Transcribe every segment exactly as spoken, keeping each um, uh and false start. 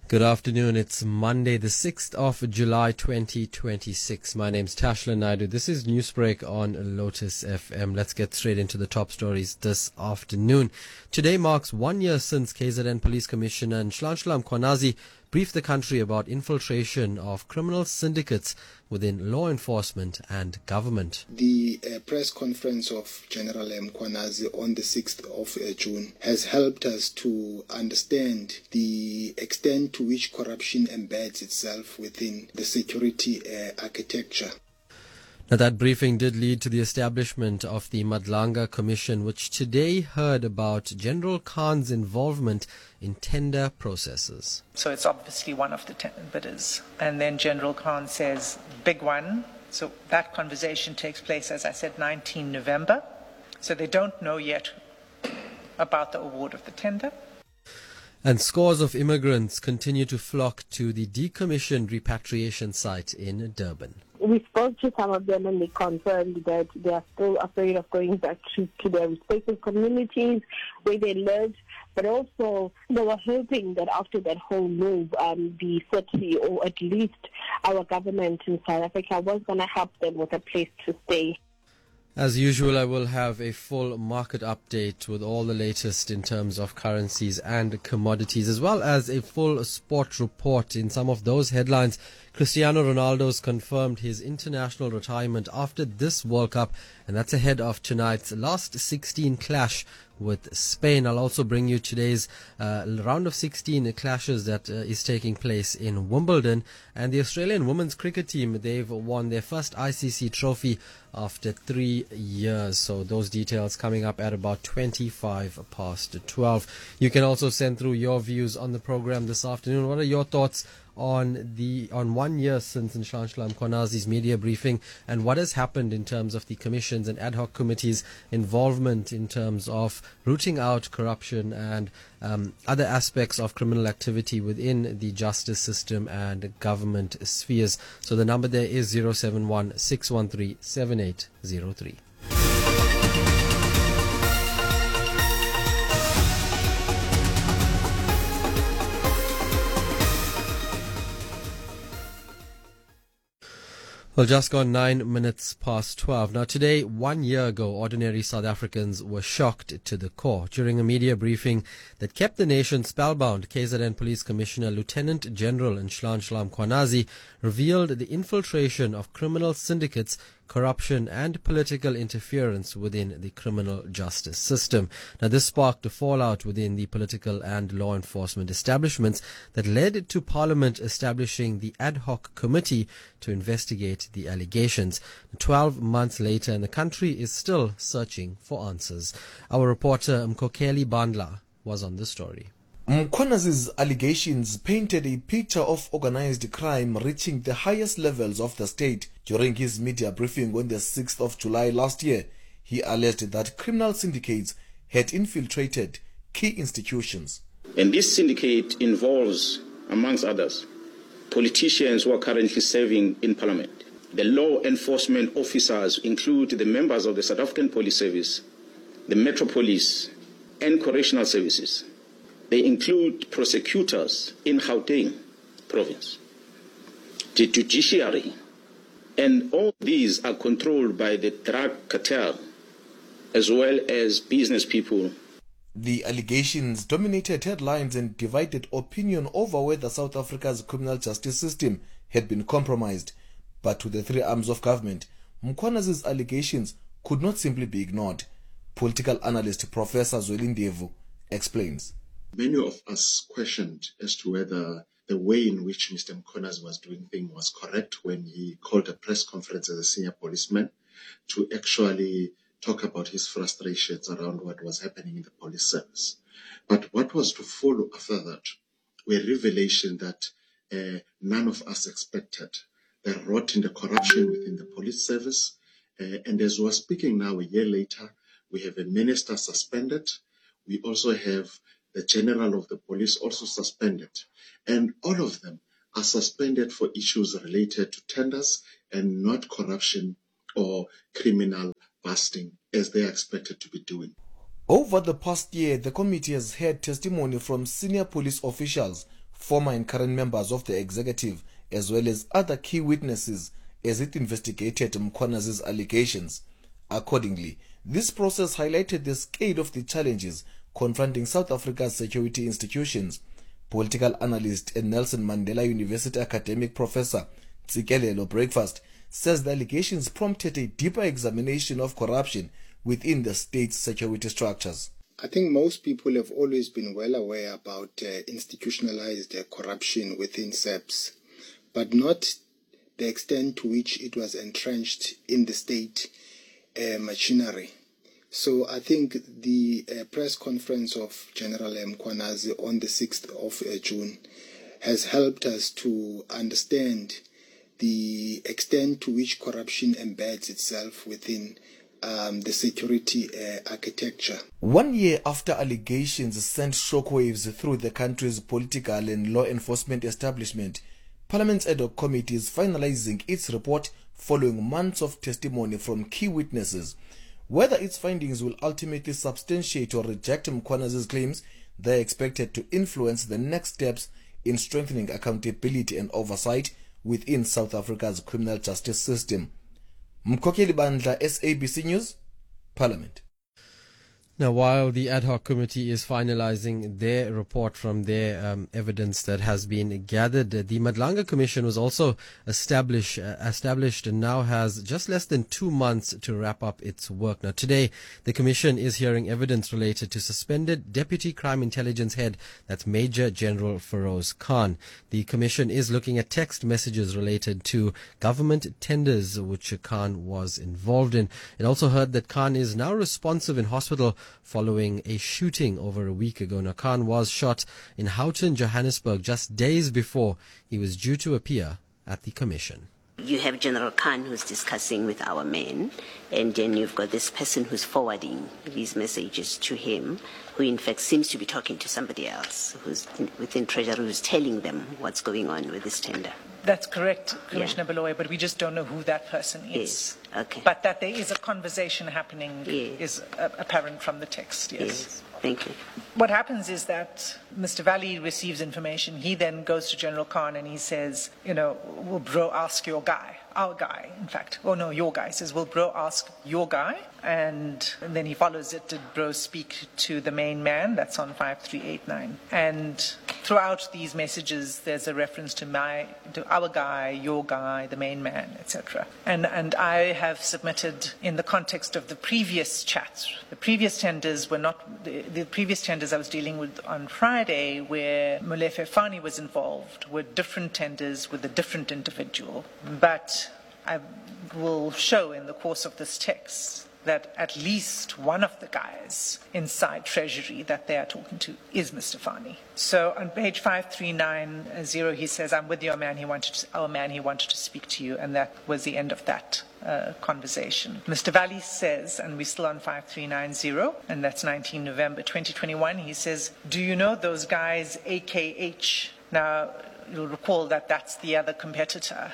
Good afternoon. It's Monday, the sixth of July, twenty twenty-six. My name's Tashlan Naidu. This is Newsbreak on Lotus F M. Let's get straight into the top stories this afternoon. Today marks one year since K Z N Police Commissioner Nhlanhla Mkhwanazi briefed the country about infiltration of criminal syndicates within law enforcement and government. The uh, press conference of General Mkhwanazi on the sixth of uh, June has helped us to understand the extent to which corruption embeds itself within the security uh, architecture. Now, that briefing did lead to the establishment of the Madlanga Commission, which today heard about General Khan's involvement in tender processes. So it's obviously one of the ten bidders. And then General Khan says, big one. So that conversation takes place, as I said, nineteenth of November. So they don't know yet about the award of the tender. And scores of immigrants continue to flock to the decommissioned repatriation site in Durban. We spoke to some of them and they confirmed that they are still afraid of going back to, to their respective communities where they lived, but also they were hoping that after that whole move, um, the city or at least our government in South Africa was going to help them with a place to stay. As usual, I will have a full market update with all the latest in terms of currencies and commodities, as well as a full sport report. In some of those headlines, Cristiano Ronaldo's confirmed his international retirement after this World Cup, and that's ahead of tonight's last sixteen clash with Spain. I'll also bring you today's uh, round of sixteen clashes that uh, is taking place in Wimbledon. And the Australian women's cricket team, they've won their first I C C trophy after three years. So those details coming up at about twenty-five past twelve. You can also send through your views on the program this afternoon. What are your thoughts on the on one year since Nhlanhla Mkhwanazi's media briefing, and what has happened in terms of the commissions and ad hoc committees' involvement in terms of rooting out corruption and um, other aspects of criminal activity within the justice system and government spheres? So the number there is zero seven one, six one three, seven eight zero three. Well, just gone nine minutes past twelve. Now, today, one year ago, ordinary South Africans were shocked to the core. During a media briefing that kept the nation spellbound, K Z N Police Commissioner Lieutenant General Nhlanhla Mkhwanazi revealed the infiltration of criminal syndicates, corruption and political interference within the criminal justice system. Now, this sparked a fallout within the political and law enforcement establishments that led to Parliament establishing the ad hoc committee to investigate the allegations. Twelve months later, and the country is still searching for answers. Our reporter Mkokeli Bandla was on the story. Mkhwanazi's allegations painted a picture of organized crime reaching the highest levels of the state. During his media briefing on the sixth of July last year, he alleged that criminal syndicates had infiltrated key institutions. And this syndicate involves, amongst others, politicians who are currently serving in Parliament. The law enforcement officers include the members of the South African Police Service, the Metro Police, and Correctional Services. They include prosecutors in Gauteng province, the judiciary, and all these are controlled by the drug cartel as well as business people. The allegations dominated headlines and divided opinion over whether South Africa's criminal justice system had been compromised. But to the three arms of government, Mkhwanazi's allegations could not simply be ignored. Political analyst Professor Zweli Ndevu explains. Many of us questioned as to whether the way in which Mister Mkhwanazi was doing things was correct when he called a press conference as a senior policeman to actually talk about his frustrations around what was happening in the police service. But what was to follow after that were revelations that uh, none of us expected. They wrought in the corruption within the police service. Uh, and as we're speaking now, a year later, we have a minister suspended. We also have the general of the police also suspended. And all of them are suspended for issues related to tenders and not corruption or criminal busting as they are expected to be doing. Over the past year, the committee has heard testimony from senior police officials former and current members of the executive, as well as other key witnesses as it investigated Mkhwanazi's allegations. Accordingly, this process highlighted the scale of the challenges confronting South Africa's security institutions. Political analyst and Nelson Mandela University academic professor Tsikelelo Breakfast says the allegations prompted a deeper examination of corruption within the state's security structures. I think most people have always been well aware about uh, institutionalized uh, corruption within S A P S, but not the extent to which it was entrenched in the state uh, machinery. So I think the uh, press conference of General Mkhwanazi on the sixth of uh, June has helped us to understand the extent to which corruption embeds itself within um, the security uh, architecture. One year after allegations sent shockwaves through the country's political and law enforcement establishment, Parliament's ad hoc committee is finalizing its report following months of testimony from key witnesses. Whether its findings will ultimately substantiate or reject Mkhwanazi's claims, they are expected to influence the next steps in strengthening accountability and oversight within South Africa's criminal justice system. Mkhokeli Bandla, S A B C News, Parliament. Now, while the ad hoc committee is finalizing their report from their um, evidence that has been gathered, the Madlanga Commission was also established, uh, established and now has just less than two months to wrap up its work. Now, today, the Commission is hearing evidence related to suspended Deputy Crime Intelligence Head, that's Major General Feroz Khan. The Commission is looking at text messages related to government tenders which Khan was involved in. It also heard that Khan is now responsive in hospital following a shooting over a week ago. Now, Khan was shot in Houghton, Johannesburg, just days before he was due to appear at the Commission. You have General Khan who's discussing with our men, and then you've got this person who's forwarding these messages to him, who in fact seems to be talking to somebody else who's in, within Treasury, who's telling them what's going on with this tender. That's correct, Commissioner Yeah. Baloyi, but we just don't know who that person is. Yes, okay. But that there is a conversation happening Yes. is uh, apparent from the text, yes. Yes, thank you. What happens is that Mister Valley receives information. He then goes to General Khan and he says, you know, will bro ask your guy, our guy, in fact. Oh, no, your guy. He says, will bro ask your guy? And, and then he follows it. Did bro speak to the main man? That's on five three eight nine. And throughout these messages, there's a reference to my, to our guy, your guy, the main man, et cetera. And, and I have submitted in the context of the previous chats, the previous tenders were not, the, the previous tenders I was dealing with on Friday, where Molefe Fani was involved, were different tenders with a different individual. But I will show in the course of this text that at least one of the guys inside Treasury that they are talking to is Mister Fani. So on page five three nine zero, he says, I'm with your man, he wanted to, our man, he wanted to speak to you, and that was the end of that uh, conversation. Mister Valley says, and we're still on five three nine zero, and that's nineteen November twenty twenty-one, he says, do you know those guys, A K H? Now, you'll recall that that's the other competitor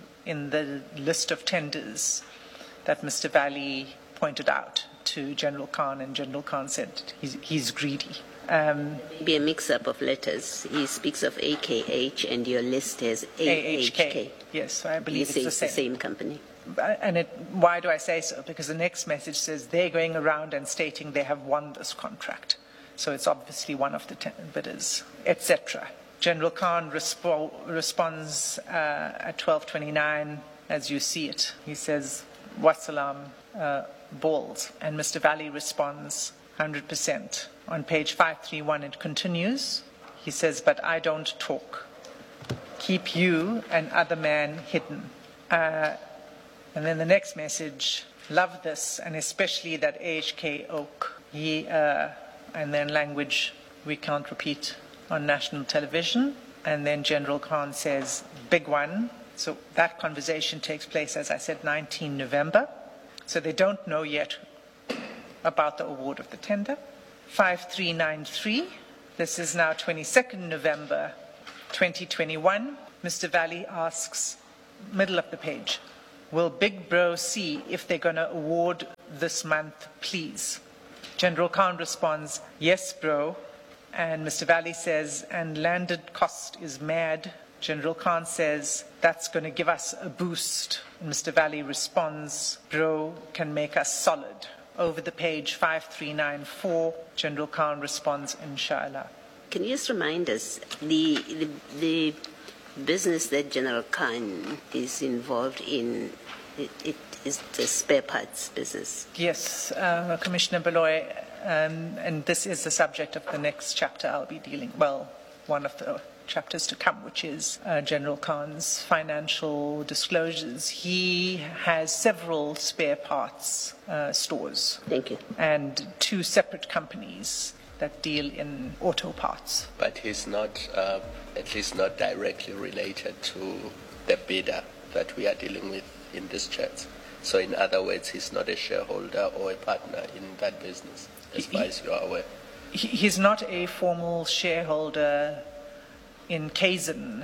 in the list of tenders that Mister Valley pointed out to General Khan, and General Khan said he's, he's greedy. Um, Be a mix-up of letters. He speaks of A K H, and your list has A H K. Yes, I believe You it's say the same. the same company. And it, why do I say so? Because the next message says they're going around and stating they have won this contract. So it's obviously one of the ten bidders, et cetera. General Khan respo- responds uh, at twelve twenty-nine, as you see it. He says, Wassalam, uh, balls. And Mister Valley responds, one hundred percent. On page five three one, it continues. He says, but I don't talk. Keep you and other man hidden. Uh, and then the next message, love this, and especially that A H K Oak. He, uh, and then language we can't repeat on national television. And then General Khan says, big one. So that conversation takes place, as I said, nineteen November. So they don't know yet about the award of the tender. five three nine three, this is now twenty-second November twenty twenty-one. Mister Valley asks, middle of the page, will Big Bro see if they're going to award this month, please? General Khan responds, yes, bro, And Mister Valley says, and landed cost is mad. General Khan says, that's going to give us a boost. And Mister Valley responds, bro can make us solid. Over the page five three nine four, General Khan responds, inshallah. Can you just remind us, the, the, the business that General Khan is involved in, it, it is the spare parts business? Yes, uh, Commissioner Baloy, um, and this is the subject of the next chapter I'll be dealing, well, one of the chapters to come, which is uh, General Khan's financial disclosures. He has several spare parts uh, stores. Thank you. And two separate companies that deal in auto parts. But he's not, uh, at least not directly related to the bidder that we are dealing with in this chat. So in other words, he's not a shareholder or a partner in that business, as far as you are aware. He, he's not a formal shareholder in Kaizen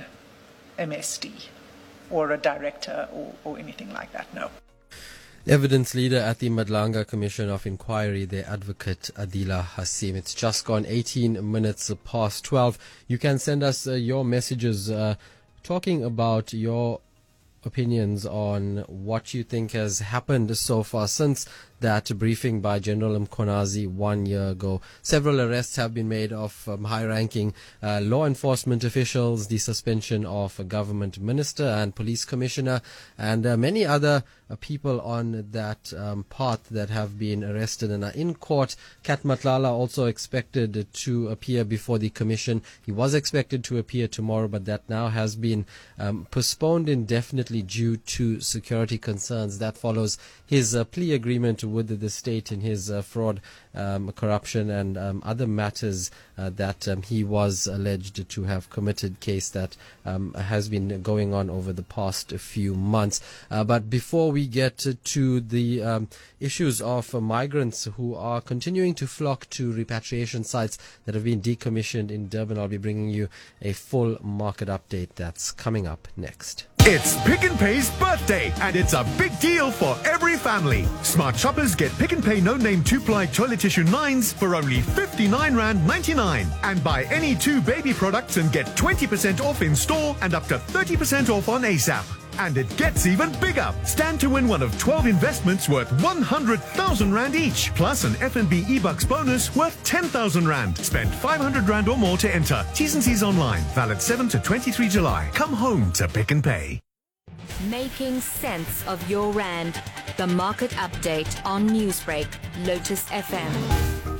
M S D or a director or, or anything like that, no. Evidence leader at the Madlanga Commission of Inquiry, the advocate Adila Hasim. It's just gone eighteen minutes past twelve. You can send us uh, your messages uh, talking about your opinions on what you think has happened so far since that briefing by General Mkhwanazi one year ago. Several arrests have been made of um, high-ranking uh, law enforcement officials, the suspension of a government minister and police commissioner, and uh, many other uh, people on that um, path that have been arrested and are in court. Kat Matlala also expected to appear before the commission. He was expected to appear tomorrow, but that now has been um, postponed indefinitely due to security concerns. That follows his uh, plea agreement with the state in his uh, fraud, um, corruption and um, other matters uh, that um, he was alleged to have committed, case that um, has been going on over the past few months. Uh, but before we get to the um, issues of uh, migrants who are continuing to flock to repatriation sites that have been decommissioned in Durban, I'll be bringing you a full market update that's coming up next. It's Pick n Pay's birthday, and it's a big deal for every family. Smart shoppers get Pick n Pay no-name two-ply toilet tissue nines for only fifty-nine rand ninety-nine. And buy any two baby products and get twenty percent off in store and up to thirty percent off on ASAP. And it gets even bigger. Stand to win one of twelve investments worth one hundred thousand rand each, plus an F N B eBucks bonus worth ten thousand rand. Spend five hundred rand or more to enter. T's and C's online. Valid seven to twenty-three July. Come home to Pick n Pay. Making sense of your rand. The market update on Newsbreak, Lotus F M.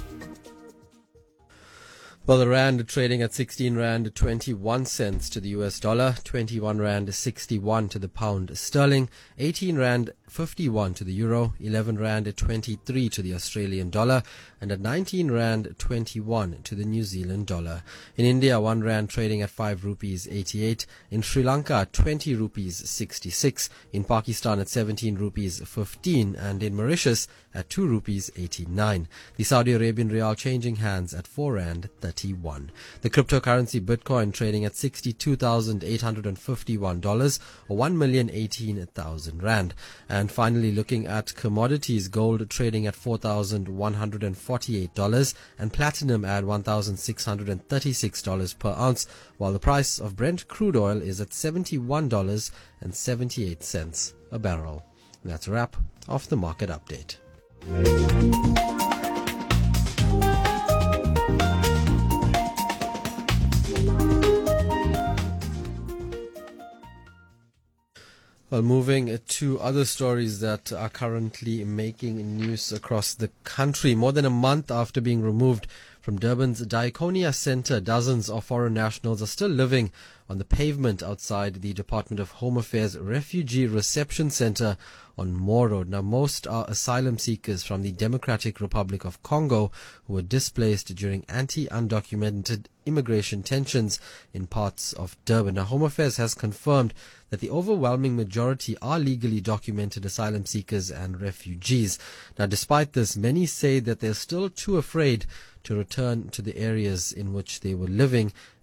Well, the rand trading at sixteen rand twenty-one cents to the U S dollar, twenty-one rand sixty-one to the pound sterling, eighteen rand fifty-one to the euro, eleven rand twenty-three to the Australian dollar, and at nineteen rand twenty-one to the New Zealand dollar. In India, one rand trading at five rupees eighty-eight. In Sri Lanka, twenty rupees sixty-six. In Pakistan at seventeen rupees fifteen, and in Mauritius at two rupees eighty-nine. The Saudi Arabian rial changing hands at four rand thirty-one. The cryptocurrency Bitcoin trading at sixty-two thousand eight hundred fifty-one dollars, or one million eighteen thousand rand. And finally, looking at commodities, gold trading at four thousand one hundred forty-eight dollars and platinum at one thousand six hundred thirty-six dollars per ounce, while the price of Brent crude oil is at seventy-one dollars and seventy-eight cents a barrel. And that's a wrap of the market update. Well, moving to other stories that are currently making news across the country. More than a month after being removed from Durban's Diakonia Centre, dozens of foreign nationals are still living on the pavement outside the Department of Home Affairs Refugee Reception Centre on Moore Road. Now, most are asylum seekers from the Democratic Republic of Congo who were displaced during anti-undocumented immigration tensions in parts of Durban. Now, Home Affairs has confirmed that the overwhelming majority are legally documented asylum seekers and refugees. Now, despite this, many say that they're still too afraid to return to the areas in which they were living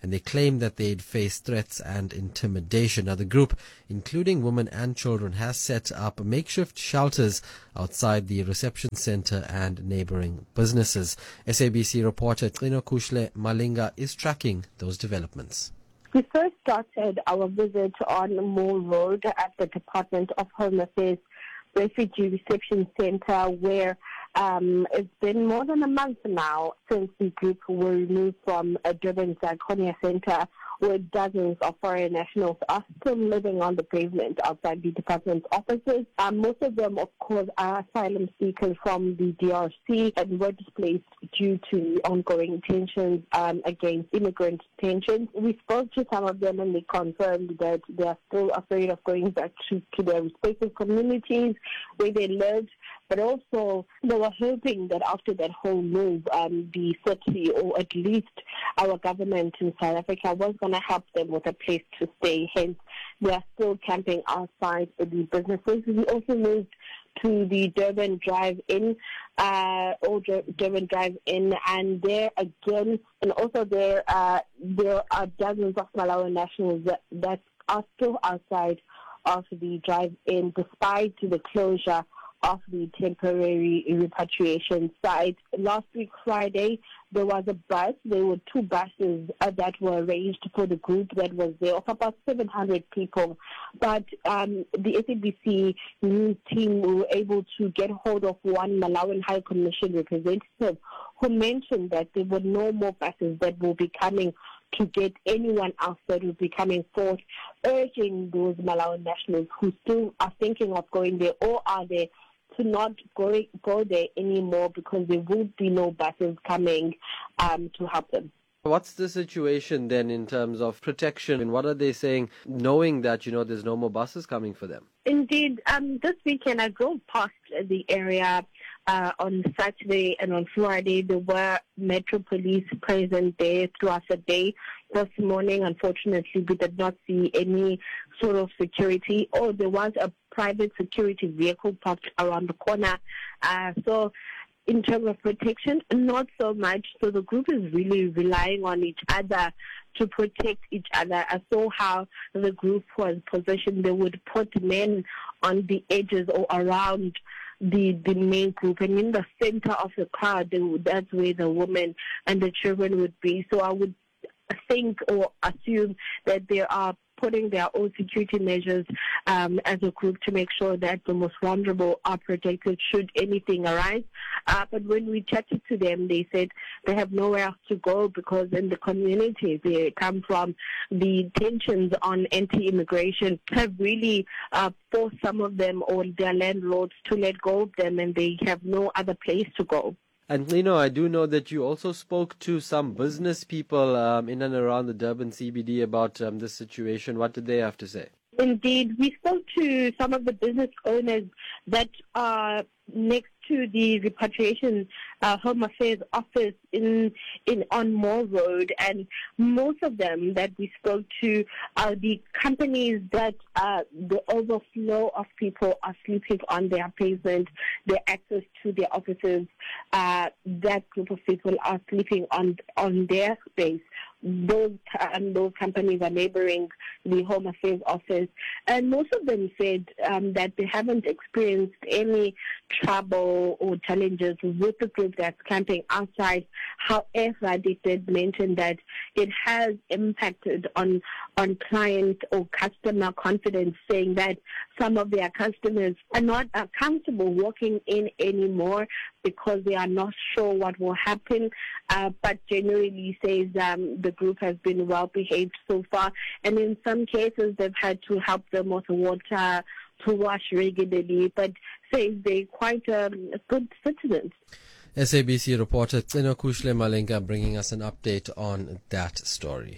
and they claim that they'd face threats and intimidation. Now, the group, including women and children, has set up makeshift shelters outside the reception center and neighboring businesses. S A B C reporter Xinokushle Malinga is tracking those developments. We first started our visit on Moore Road at the Department of Home Affairs Refugee Reception Center, where um, it's been more than a month now since the group were removed from uh, Durban's Ikonia Center, where dozens of foreign nationals are still living on the pavement outside the department's offices. Um, most of them, of course, are asylum seekers from the D R C and were displaced due to ongoing tensions um, against immigrant tensions. We spoke to some of them and they confirmed that they are still afraid of going back to, to their respective communities where they lived, but also they were hoping that after that whole move, um, the city, or at least our government in South Africa, was going to help them with a place to stay. Hence, they are still camping outside the businesses. We also moved to the Durban Drive-In, uh, or Durban Drive-In, and there again, and also there, uh, there are dozens of Malawi nationals that, that are still outside of the Drive-In, despite the closure of the temporary repatriation site. Last week, Friday, there was a bus. There were two buses uh, that were arranged for the group that was there, of about seven hundred people. But um, the S A B C news team were able to get hold of one Malawian High Commission representative who mentioned that there were no more buses that will be coming to get anyone else that will be coming forth, urging those Malawian nationals who still are thinking of going there or are there to not go, go there anymore, because there will be no buses coming um, to help them. What's the situation then in terms of protection, and what are they saying, knowing that, you know, there's no more buses coming for them? Indeed, um, this weekend I drove past the area uh, on Saturday and on Friday. There were Metro Police present there throughout the day. This morning, unfortunately, we did not see any sort of security. Oh, there was a private security vehicle parked around the corner. Uh, so in terms of protection, not so much. So the group is really relying on each other to protect each other. I saw how the group was positioned. They would put men on the edges or around the the main group, and in the center of the crowd, they would, that's where the women and the children would be. So I would think or assume that they are putting their own security measures um, as a group to make sure that the most vulnerable are protected should anything arise. Uh, but when we chatted to them, they said they have nowhere else to go, because in the communities they come from, the tensions on anti-immigration have really uh, forced some of them or their landlords to let go of them, and they have no other place to go. And, you know, I do know that you also spoke to some business people um, in and around the Durban C B D about um, this situation. What did they have to say? Indeed, we spoke to some of the business owners that are next to the repatriation uh, Home Affairs office in in on Moore Road, and most of them that we spoke to are the companies that uh, the overflow of people are sleeping on their pavement, their access to their offices. Uh, that group of people are sleeping on on their space. Those um, those companies are neighboring the Home Affairs office, and most of them said um, that they haven't experienced any trouble or challenges with the group that's camping outside. However, they did mention that it has impacted on on client or customer confidence, saying that some of their customers are not uh, comfortable walking in anymore because they are not sure what will happen. Uh, but generally says um, the group has been well behaved so far, and in some cases they've had to help them with water to wash regularly, but says they're quite um, good citizens. S A B C reporter Xinokushle Malinga bringing us an update on that story.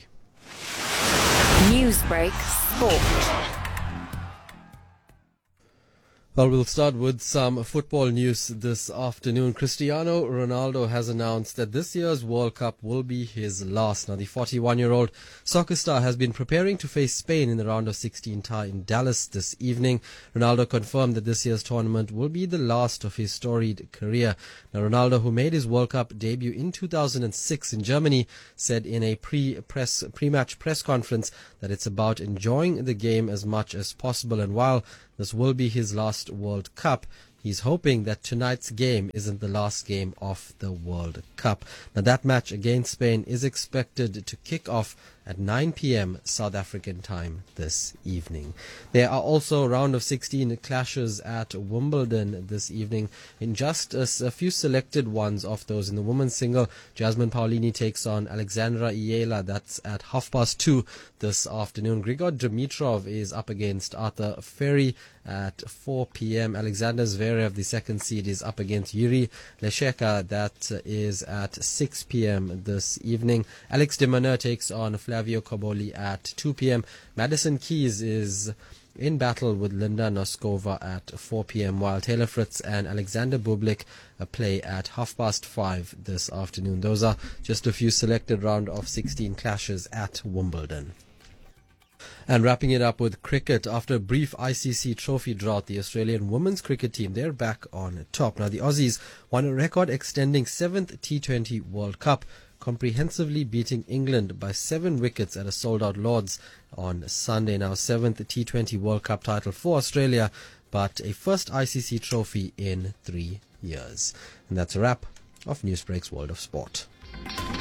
Newsbreak Sport. Well, we'll start with some football news this afternoon. Cristiano Ronaldo has announced that this year's World Cup will be his last. Now, the forty-one-year-old soccer star has been preparing to face Spain in the round of sixteen tie in Dallas this evening. Ronaldo confirmed that this year's tournament will be the last of his storied career. Now, Ronaldo, who made his World Cup debut in two thousand six in Germany, said in a pre-press, pre-match press conference that it's about enjoying the game as much as possible. And while this will be his last World Cup, he's hoping that tonight's game isn't the last game of the World Cup. Now, that match against Spain is expected to kick off at nine p.m. South African time this evening. There are also round of sixteen clashes at Wimbledon this evening. In just a, a few selected ones of those, in the women's single, Jasmine Paolini takes on Alexandra Iela. That's at half past two this afternoon. Grigor Dimitrov is up against Arthur Ferry at four p.m. Alexander Zverev, the second seed, is up against Yuri Lesheka. That is at six p.m. this evening. Alex de Minaur takes on Flavio Cobolli at two p.m. Madison Keys is in battle with Linda Noskova at four p.m. while Taylor Fritz and Alexander Bublik play at half past five this afternoon. Those are just a few selected round of sixteen clashes at Wimbledon. And wrapping it up with cricket, after a brief I C C trophy drought, the Australian women's cricket team, they're back on top. Now, the Aussies won a record-extending seventh T twenty World Cup, comprehensively beating England by seven wickets at a sold-out Lord's on Sunday. Now, seventh T twenty World Cup title for Australia, but a first I C C trophy in three years. And that's a wrap of Newsbreak's World of Sport.